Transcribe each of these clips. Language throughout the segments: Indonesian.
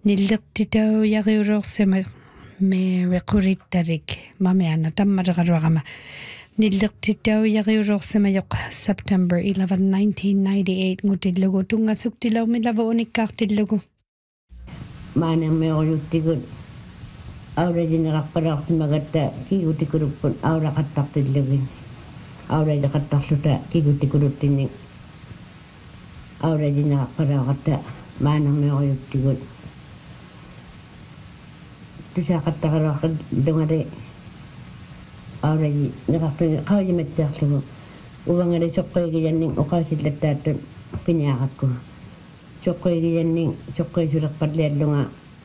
nillertitau yariurorsama me requrittarik mameana tammateqaluaqama nillertitau yariurorsama yoq September 11 1998 ngutillugu tungasuktilaumilavu unikkaartillugu maanameoruyuttigut aulajineraqqalaarsimagatta kigutikulupput aulaqattartillugin aulajaqattarluta kigutikuluttini aulajineraqqalaaqatta maanameoruyuttigut tusaqattaqalaaqallungale aulaji neqartuni qaujimattiarlugu uvangale soqqoigijanning uqaasillattaattut piniaqakku soqqoigijanning soqqoisuleqqalliallunga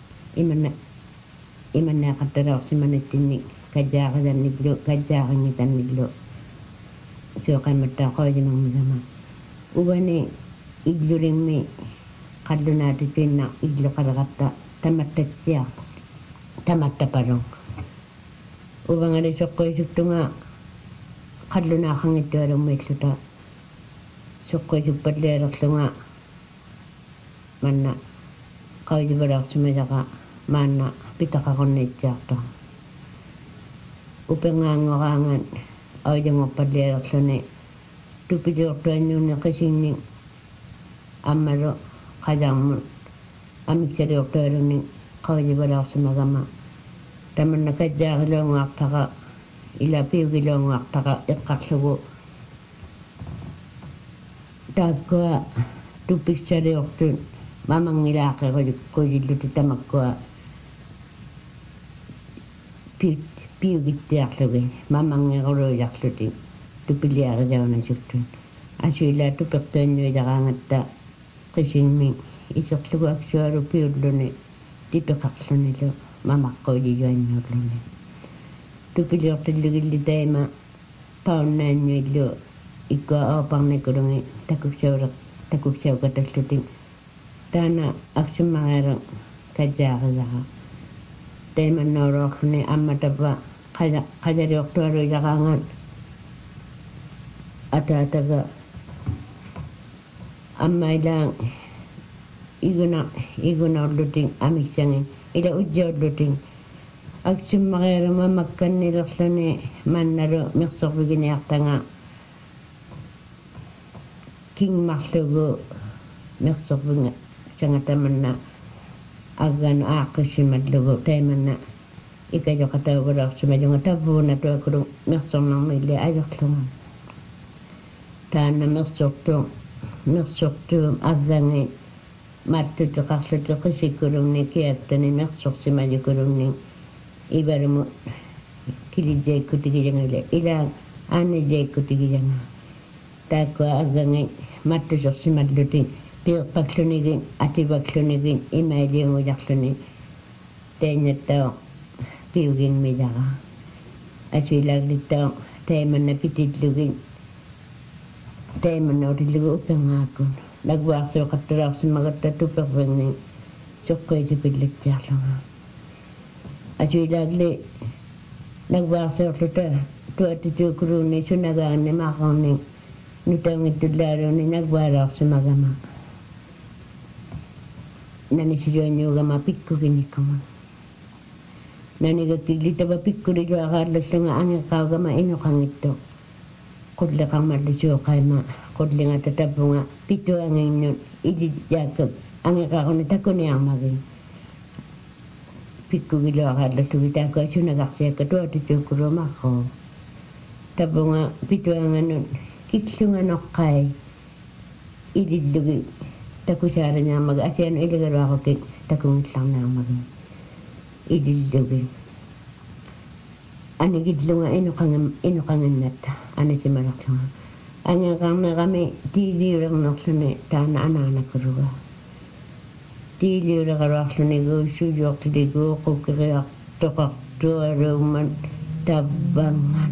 imanneaqattalaorsimanittinni kajjaaqisannillu kajjaaqingitannillu suoqammattaa qaujimermisama uvani illulimmi qallunaatitiinna illuqaleqatta tamattattiaq tamattapalung uvangale soqqoisuttunga qallunaaqangittualummiilluta soqqoisuppallialerlunga manna qaujivalaarsimajaqa maanna pitaqaqorniitsiartoq upengaangoraangan aujangorpallialerluni tupiliortuannuunni qisinni ammalu qajarmut amiksaliortualunni qaujivalaarsimagama tamanna kajjaaqiluungaartaqa ila piugiluungaartaqa iqqarlugu taakkua tupiksaliortun mamangilaaqequjillutu tamakkua piugittiarlugi mamangequluilarluti tupiliarilaunasuktun asuila tupertuannuilaraangatta qisimmi iserlugu aksualu piulluni tipeqarlunilu mamaqqoilijuannuulluni tupiliortillugilli taima paunnaannuillu ikkua aaparnikulungi takuksaukatallutin taana aksummareera kajjaaqisara taimannooroorluni ammatappa qajaliortualuilaraangat ataataga ammailaang igunaorlutin amiksangin ila ujjaorlutin aksummareeruma makkannilerluni mannalu mersorviginiartanga kingmarlugu mersorvinga sangatamanna aggan aaqqisimallugu taimanna ikajoqatauvalaarsimajunga tavuuna tuakulu mersornermilli ajorlunga taanna mersortuum aggangi mattuteqarluti qisikkulunni kiattani mersorsimajukulunni ivalumu kilijaikkutigijangaile ila aanijaikkutigijangaa taakkua aggangi mattusorsimalluti piirpaklunigin ativaklunigin imailiungujarluni tainnattao piugingmijaqa asuilaaglittao taimanna pitillugin taimannautilugu upengaakun nagvaarsuoqattalaarsimagatta tuperringin soqqoisupillattiarlunga asuilaagli nagvaarsuorluta tuatituukuluunni sunagaanni maaqorning nutaungittullaaluunni nagvaalaarsimagama nanisiliuanniugama pikkuginnikkuma nanigakillitava pikkuliluaqaallallunga angeqaugama inuqangittu qulleqarmallisuoqaima qullingata tapunga pituanginnut ilijaakak angeqaquni takuniarmagin pikkugiluaqaallallugi taakua sunagarsiakka tuatituukkulumaaqoo tapunga pituanganut kikslunga noqqai ilillugi takusaaranaamaga asianu iligaluaqukik takungillarnaarmagin ilillugi anigillunga inuqangannatta anasimalerlunga angeqarnerami tiiliulernerluni taana anaanakuluga tiiliuleqaluarlunigu suujuortiligu qukeriartoqartualuumman tabbangan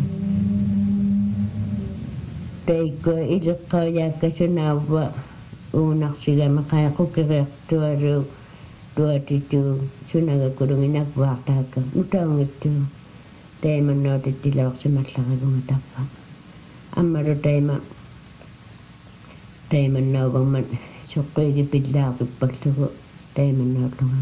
taikua iliqqaujaakkasunaawa uunarsigama qaiqukeriartualu tuatitu sunagakulungi nakvaartaakka utaungittu taimannautittilaorsimallaralunga tappa ammalu taimannauvarman soqquigippillaartuppalugu taimannautlunga